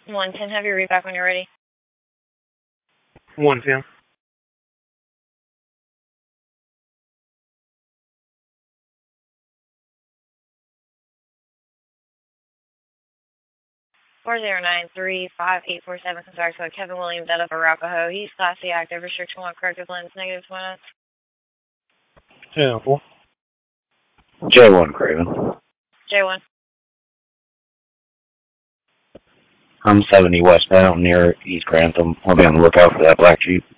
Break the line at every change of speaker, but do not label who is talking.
110, have your read back when you're ready.
110.
Four zero nine three five eight four seven. Sorry, so Kevin Williams out of Arapahoe. He's Class C active, restriction 1, corrective lens, negative 2 minutes.
10-4.
J1 Craven.
J1.
I'm 70 westbound near East Grantham. I'll be on the lookout for that black Jeep.